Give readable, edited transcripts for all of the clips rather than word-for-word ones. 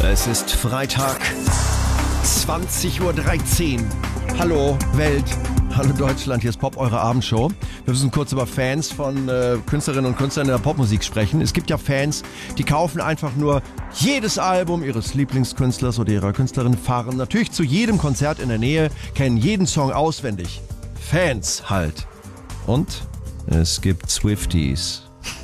Es ist Freitag, 20.13 Uhr. Hallo Welt, hallo Deutschland, hier ist Pop, eure Abendshow. Wir müssen kurz über Fans von Künstlerinnen und Künstlern in der Popmusik sprechen. Es gibt ja Fans, die kaufen einfach nur jedes Album ihres Lieblingskünstlers oder ihrer Künstlerin, fahren natürlich zu jedem Konzert in der Nähe, kennen jeden Song auswendig. Fans halt. Und es gibt Swifties.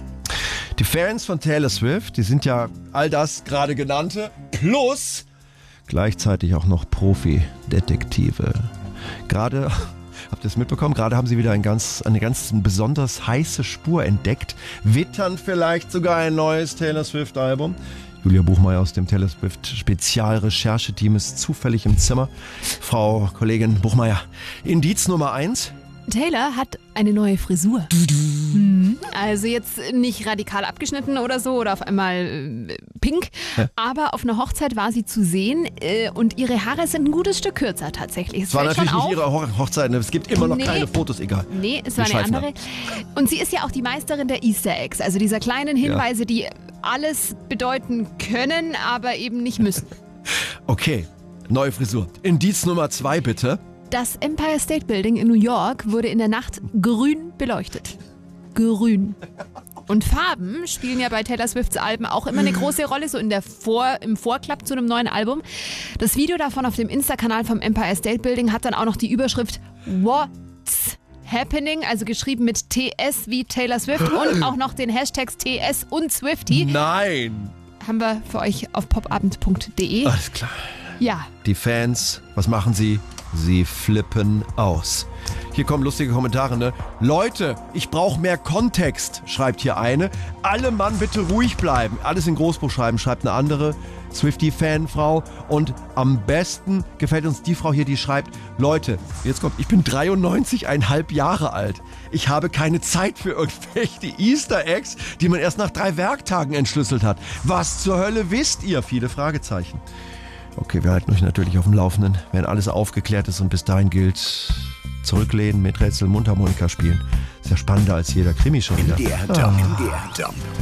Die Fans von Taylor Swift, die sind ja all das gerade genannte, plus gleichzeitig auch noch Profi-Detektive. Gerade, habt ihr es mitbekommen, gerade haben sie wieder eine ganz besonders heiße Spur entdeckt, wittern vielleicht sogar ein neues Taylor Swift-Album. Julia Buchmeier aus dem Taylor Swift Spezialrechercheteam ist zufällig im Zimmer. Frau Kollegin Buchmeier, Indiz Nummer 1. Taylor hat eine neue Frisur. Also jetzt nicht radikal abgeschnitten oder so oder auf einmal pink, aber auf einer Hochzeit war sie zu sehen und ihre Haare sind ein gutes Stück kürzer tatsächlich. Es war natürlich nicht ihre Hochzeit, es gibt immer noch keine Fotos, egal. Nee, es war eine andere. Und sie ist ja auch die Meisterin der Easter Eggs, also dieser kleinen Hinweise, die alles bedeuten können, aber eben nicht müssen. Okay, neue Frisur. Indiz Nummer 2 bitte. Das Empire State Building in New York wurde in der Nacht grün beleuchtet. Grün. Und Farben spielen ja bei Taylor Swifts Alben auch immer eine große Rolle, so im Vorklapp zu einem neuen Album. Das Video davon auf dem Insta-Kanal vom Empire State Building hat dann auch noch die Überschrift What's Happening, also geschrieben mit TS wie Taylor Swift und auch noch den Hashtags TS und Swiftie. Nein! Haben wir für euch auf popabend.de. Alles klar. Ja. Die Fans, was machen sie? Sie flippen aus. Hier kommen lustige Kommentare, ne? Leute, ich brauche mehr Kontext, schreibt hier eine. Alle Mann bitte ruhig bleiben. Alles in Großbuchstaben, schreibt eine andere Swiftie-Fanfrau. Und am besten gefällt uns die Frau hier, die schreibt, Leute, jetzt kommt, ich bin 93,5 Jahre alt. Ich habe keine Zeit für irgendwelche Easter Eggs, die man erst nach 3 Werktagen entschlüsselt hat. Was zur Hölle wisst ihr? Viele Fragezeichen. Okay, wir halten euch natürlich auf dem Laufenden, wenn alles aufgeklärt ist und bis dahin gilt, zurücklehnen, mit Rätsel, Mundharmonika spielen. Ist ja spannender als jeder Krimi schon wieder. MDR Dump.